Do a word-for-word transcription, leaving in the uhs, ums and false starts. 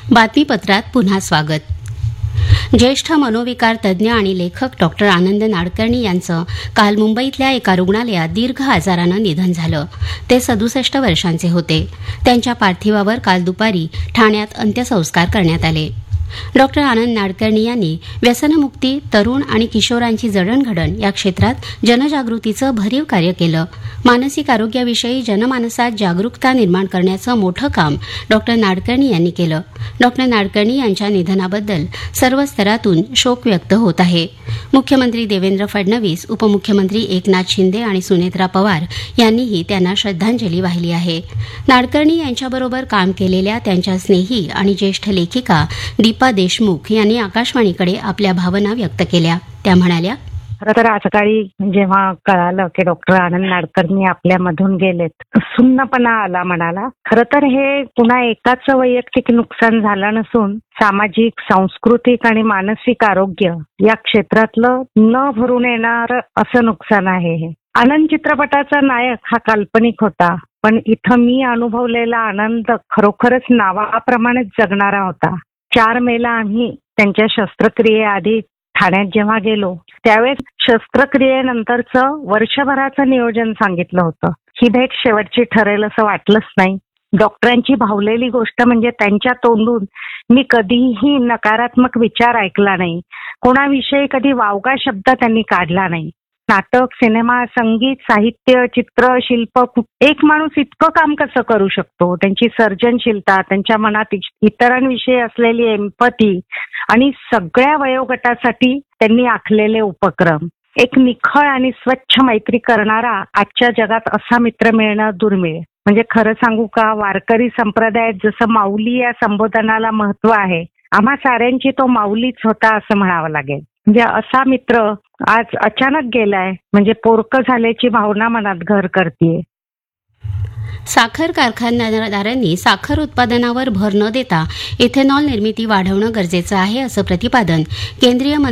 बातमीपत्रात पुन्हा स्वागत. ज्येष्ठ मनोविकार तज्ज्ञ आणि लेखक डॉक्टर आनंद नाडकर्णी यांचं काल मुंबईतल्या एका रुग्णालयात दीर्घ आजारानं निधन झालं. ते सदुसष्ट वर्षांचे होते. त्यांच्या पार्थिवावर काल दुपारी ठाण्यात अंत्यसंस्कार करण्यात आले. डॉक्टर आनंद नाडकर्णी यांनी व्यसनमुक्ती, तरुण आणि किशोरांची जडणघडण या क्षेत्रात जनजागृतीचं भरीव कार्य केलं. मानसिक आरोग्याविषयी जनमानसात जागरूकता निर्माण करण्याचं मोठं काम डॉक्टर नाडकर्णी यांनी केलं. डॉक्टर नाडकर्णी यांच्या निधनाबद्दल सर्व स्तरातून शोक व्यक्त होत आहे. मुख्यमंत्री देवेंद्र फडणवीस, उपमुख्यमंत्री एकनाथ शिंदे आणि सुनेत्रा पवार यांनीही त्यांना श्रद्धांजली वाहिली आहे. नाडकर्णी यांच्याबरोबर काम केलेल्या त्यांच्या स्नेही आणि ज्येष्ठ लेखिका दीपा देशमुख यांनी आकाशवाणीकडे आपल्या भावना व्यक्त केल्या. त्या म्हणाल्या, खरं तर आज सकाळी जेव्हा कळालं की डॉक्टर आनंद नाडकर्णी आपल्यामधून गेलेत, सुन्नपणा आला मनाला. खरं तर हे पुन्हा एकाच वैयक्तिक नुकसान झालं नसून सामाजिक, सांस्कृतिक आणि मानसिक आरोग्य या क्षेत्रातलं न भरून येणार असं नुकसान आहे. हे आनंद चित्रपटाचा नायक हा काल्पनिक होता, पण इथं मी अनुभवलेला आनंद खरोखरच नावाप्रमाणेच जगणारा होता. चार मेला आम्ही त्यांच्या शस्त्रक्रियेआधी ठाण्यात जेव्हा गेलो त्यावेळेस शस्त्रक्रियेनंतरचं वर्षभराचं नियोजन सांगितलं होतं. ही भेट शेवटची ठरेल असं वाटलंच नाही. डॉक्टरांची भावलेली गोष्ट म्हणजे त्यांच्या तोंडून मी कधीही नकारात्मक विचार ऐकला नाही. कोणाविषयी कधी वावगा शब्द त्यांनी काढला नाही. नाटक, सिनेमा, संगीत, साहित्य, चित्र, शिल्प, एक माणूस इतकं काम कसं करू शकतो? त्यांची सर्जनशीलता, त्यांच्या मनात इतरांविषयी असलेली एम्पथी आणि सगळ्या वयोगटासाठी त्यांनी आखलेले उपक्रम. एक निखळ आणि स्वच्छ मैत्री करणारा आजच्या जगात असा मित्र मिळणं दुर्मिळ. म्हणजे खरं सांगू का, वारकरी संप्रदायात जसं माऊली या संबोधनाला महत्व आहे, आम्हा साऱ्यांची तो माऊलीच होता असं म्हणावं लागेल. म्हणजे असा मित्र आज अचानक गेलाय म्हणजे पोरकं झाल्याची भावना मनात घर करतीये. साखर कारखानदारांनी साखर उत्पादनावर भर न देता इथेनॉल निर्मिती वाढवणं गरजेचं आहे असं प्रतिपादन केंद्रीय